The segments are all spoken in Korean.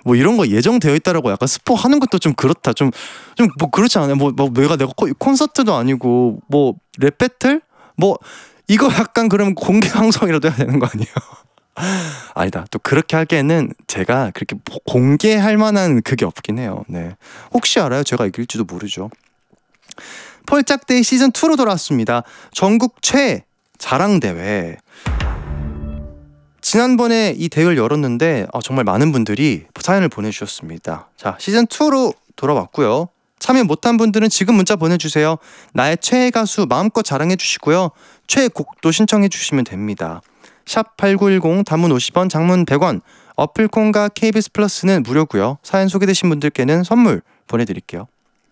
뭐 이런 거 예정되어 있다라고 약간 스포하는 것도 좀 그렇다. 좀 뭐 그렇지 않아요? 뭐 내가 콘서트도 아니고 뭐 랩 배틀? 뭐 이거 약간 그럼 공개 방송이라도 해야 되는 거 아니에요? 아니다. 또 그렇게 하기에는 제가 그렇게 공개할 만한 그게 없긴 해요. 네. 혹시 알아요? 제가 이길지도 모르죠. 폴짝데이 시즌2로 돌아왔습니다. 전국 최 자랑대회. 지난번에 이 대회를 열었는데 정말 많은 분들이 사연을 보내주셨습니다. 자, 시즌2로 돌아왔고요. 참여 못한 분들은 지금 문자 보내주세요. 나의 최애 가수 마음껏 자랑해주시고요. 최애 곡도 신청해주시면 됩니다. 샵8910 단문 50원 장문 100원 어플콘과 KBS 플러스는 무료고요. 사연 소개되신 분들께는 선물 보내드릴게요.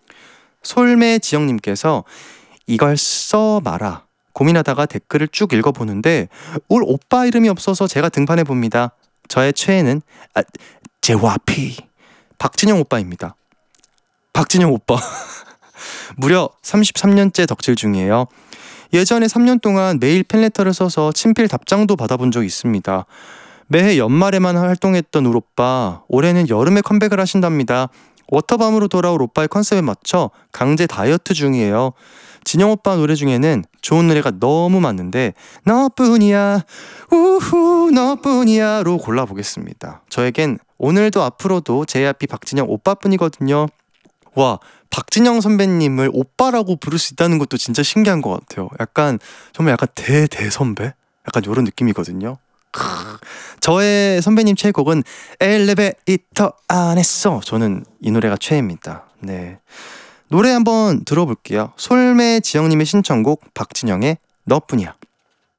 솔매지영님께서 이걸 써마라 고민하다가 댓글을 쭉 읽어보는데 올 오빠 이름이 없어서 제가 등판해봅니다. 저의 최애는 JYP 박진영 오빠입니다. 박진영 오빠 무려 33년째 덕질 중이에요. 예전에 3년 동안 매일 팬레터를 써서 친필 답장도 받아본 적이 있습니다. 매해 연말에만 활동했던 울 오빠 올해는 여름에 컴백을 하신답니다. 워터밤으로 돌아올 오빠의 컨셉에 맞춰 강제 다이어트 중이에요. 진영 오빠 노래 중에는 좋은 노래가 너무 많은데 너뿐이야 우후 너뿐이야로 골라보겠습니다. 저에겐 오늘도 앞으로도 JYP 박진영 오빠뿐이거든요. 와, 박진영 선배님을 오빠라고 부를 수 있다는 것도 진짜 신기한 것 같아요. 정말 약간 대선배? 약간 이런 느낌이거든요. 저의 선배님 최애곡은 엘리베이터 안에서 저는 이 노래가 최애입니다. 네, 노래 한번 들어볼게요. 솔매지영님의 신청곡 박진영의 너뿐이야.